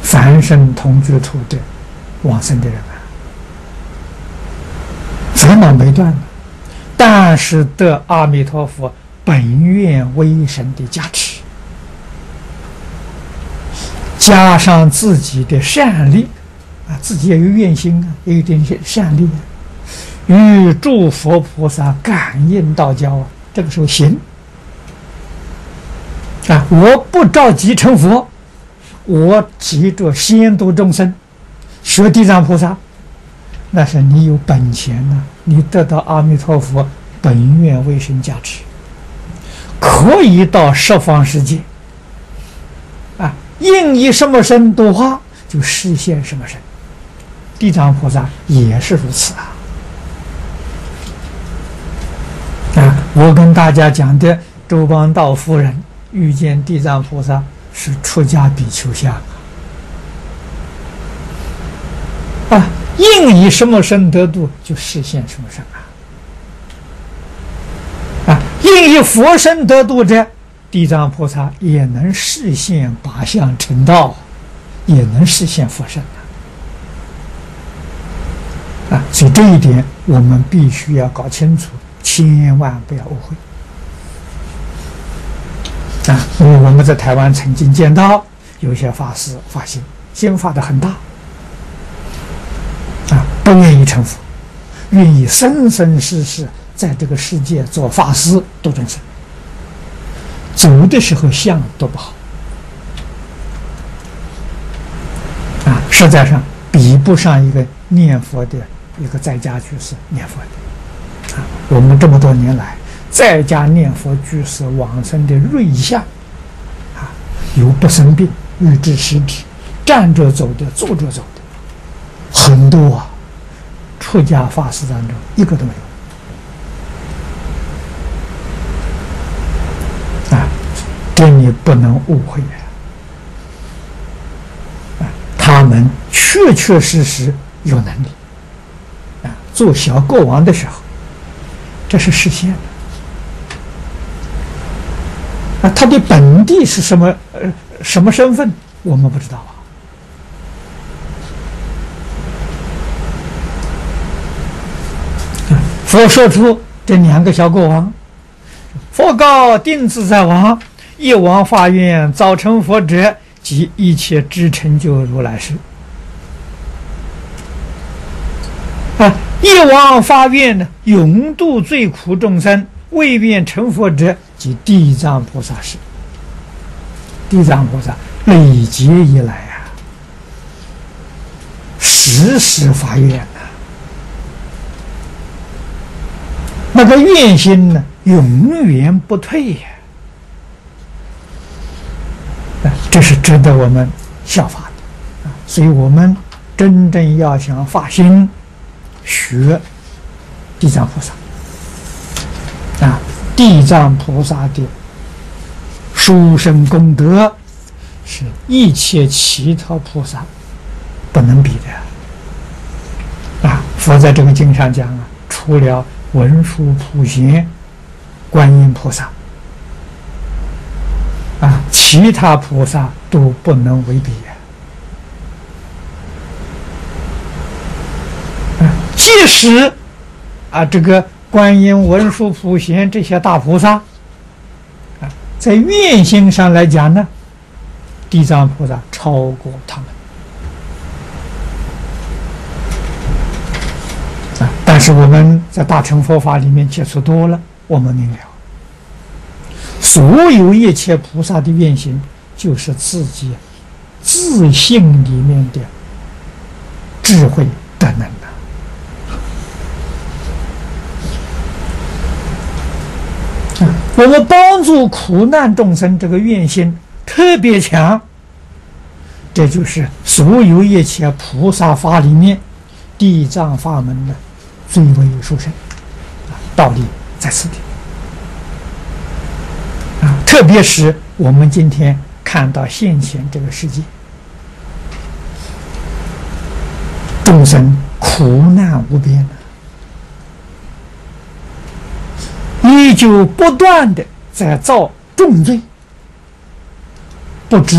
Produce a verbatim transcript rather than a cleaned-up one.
凡生同居土的往生的人啊，烦恼没断了，但是得阿弥陀佛本愿威神的加持，加上自己的善力啊，自己也有愿心啊，也有点善力啊，与诸佛菩萨感应道交啊，这个时候行啊，我不着急成佛，我急着先度众生，学地藏菩萨，那是你有本钱呐、啊，你得到阿弥陀佛本愿威神加持，可以到十方世界啊，应以什么身度化，就实现什么身。地藏菩萨也是如此啊！啊，我跟大家讲的周邦道夫人遇见地藏菩萨是出家比丘相啊，啊，应以什么身得度，就实现什么身啊！啊，应以佛身得度者，地藏菩萨也能实现八相成道，也能实现佛身啊！啊，所以这一点我们必须要搞清楚，千万不要误会啊！因为我们在台湾曾经见到有些法师发心，心发得很大啊，不愿意成佛，愿意生生世世在这个世界做法师度众生，走的时候相都不好啊，实在上比不上一个念佛的一个在家居士念佛的啊。我们这么多年来，在家念佛居士往生的瑞相啊，有不生病、预知实体、站着走的、坐着走的，很多啊。出家法师当中一个都没有啊，这你不能误会啊！他们确确实实有能力啊，做小国王的时候，这是实现的啊。他的本地是什么呃什么身份，我们不知道啊。佛说出这两个小国王，佛告定自在王：一王发愿早成佛者，即一切知成就如来世。啊，一王发愿呢，永度最苦众生，未愿成佛者，即地藏菩萨世。地藏菩萨累劫以来啊，时时发愿呐、啊。那个愿心呢，永远不退呀！啊，这是值得我们效法的啊！所以我们真正要想发心学地藏菩萨啊，地藏菩萨的殊胜功德是一切其他菩萨不能比的啊！佛在这个经上讲啊，除了文殊普贤观音菩萨啊，其他菩萨都不能为比啊！即使啊，这个观音、文殊、普贤这些大菩萨啊，在愿心上来讲呢，地藏菩萨超过他们。但是我们在大乘佛法里面接触多了，我们明了，所有一切菩萨的愿行，就是自己自信里面的智慧德能的。啊，我们帮助苦难众生这个愿心特别强，这就是所有一切菩萨法里面地藏法门的最为殊胜啊，道理在此地啊！特别是我们今天看到现前这个世界，众生苦难无边啊，依旧不断的在造重罪，不知